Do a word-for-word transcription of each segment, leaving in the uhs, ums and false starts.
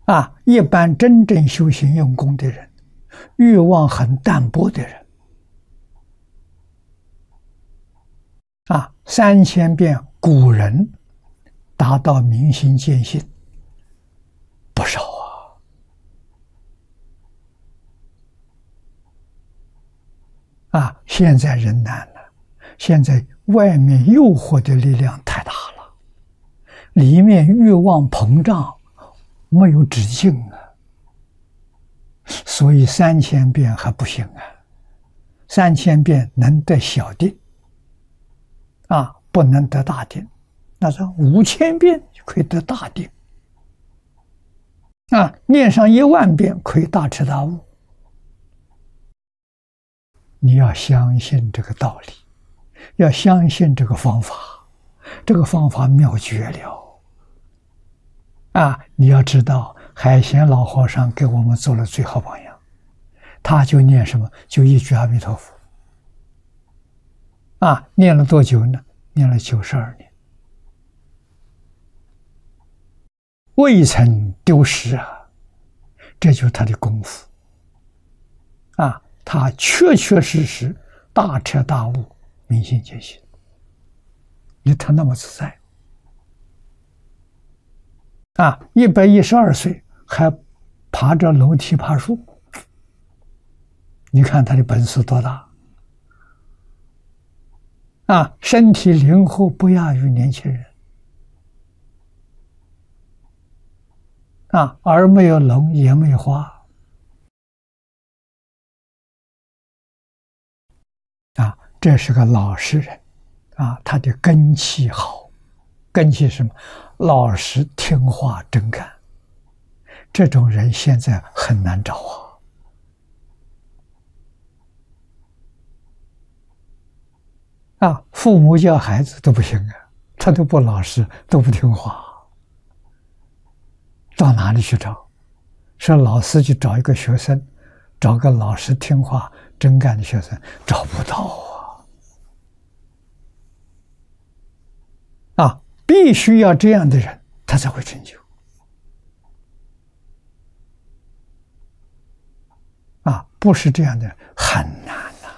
啊，一般真正修行用功的人，欲望很淡薄的人，啊，三千遍古人达到明心见性不少啊！啊，现在人难了，现在外面诱惑的力量太大了，里面欲望膨胀，没有止境啊！所以三千遍还不行啊，三千遍能得小定啊，不能得大定。那是五千遍可以得大定啊，念上一万遍可以大彻大悟。你要相信这个道理，要相信这个方法，这个方法妙绝了啊！你要知道，海贤老和尚给我们做了最好榜样，他就念什么？就一句阿弥陀佛啊！念了多久呢？念了九十二年，未曾丢失啊！这就是他的功夫啊！他确确实实大彻大悟，明心见性。你他那么自在啊！一百一十二岁还爬着楼梯爬树，你看他的本事多大啊！身体灵活不亚于年轻人啊，耳没有聋，眼没有花啊，这是个老实人啊，他的根气好，根气是什么？老实听话真干，这种人现在很难找啊！啊，父母教孩子都不行啊，他都不老实，都不听话，到哪里去找？说老师去找一个学生，找个老实听话真干的学生，找不到啊！啊，必须要这样的人，他才会成就啊！不是这样的很难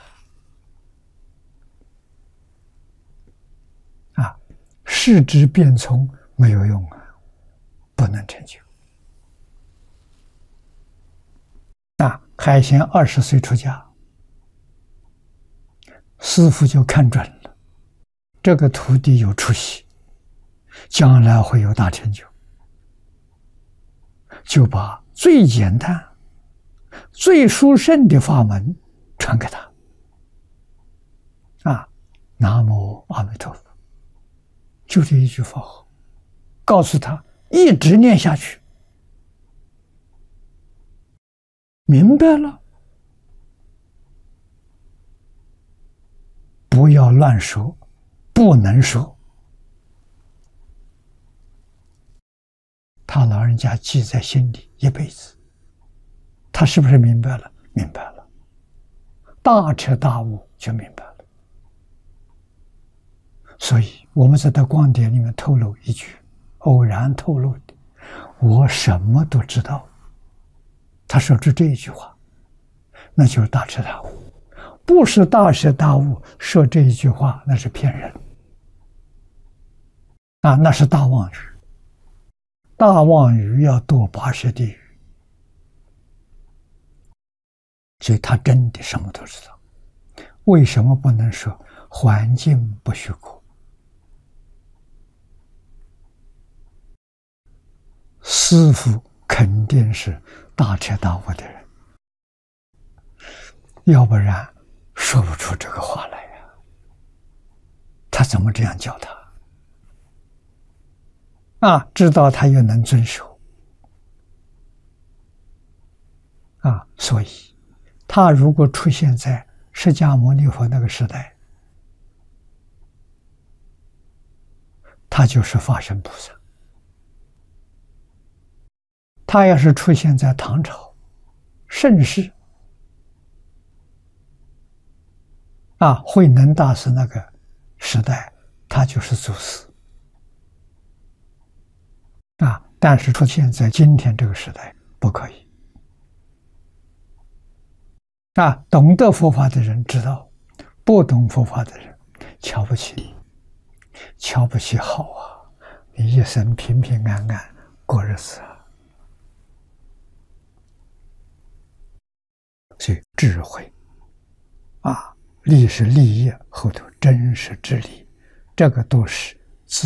啊！啊，视之变聪没有用啊，不能成就。啊，海贤二十岁出家，师父就看准了，这个徒弟有出息，将来会有大成就，就把最简单、最殊胜的法门传给他。啊，南无阿弥陀佛，就这一句法号，告诉他一直念下去。明白了，不要乱说，不能说。他老人家记在心里一辈子，他是不是明白了？明白了，大彻大悟就明白了。所以我们在他光碟里面透露一句，偶然透露的，我什么都知道。他说出这一句话，那就是大彻大悟。不是大彻大悟说这一句话，那是骗人啊，那是大妄语。大妄语要堕八十地狱，所以他真的什么都知道。为什么不能说环境不许可？师父肯定是大彻大悟的人，要不然说不出这个话来呀。他怎么这样教他？啊，知道他又能遵守啊，所以他如果出现在释迦牟尼佛那个时代，他就是法身菩萨。他要是出现在唐朝盛世啊，慧能大师那个时代，他就是祖师啊。 但是出现在今天这个时代不可以。啊，懂得佛法的人知道，不懂佛法的人瞧不起你，瞧不起好啊，你一生平平安安过日子啊。所以智慧啊，利是利益后头真实之理，这个都是